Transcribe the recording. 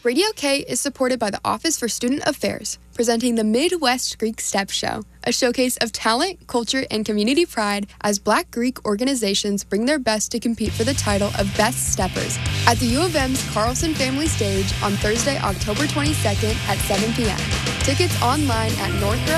Radio K is supported by the Office for Student Affairs, presenting the Midwest Greek Step Show, a showcase of talent, culture, and community pride as Black Greek organizations bring their best to compete for the title of Best Steppers at the U of M's Carlson Family Stage on Thursday, October 22nd at 7 p.m. Tickets online at Northrop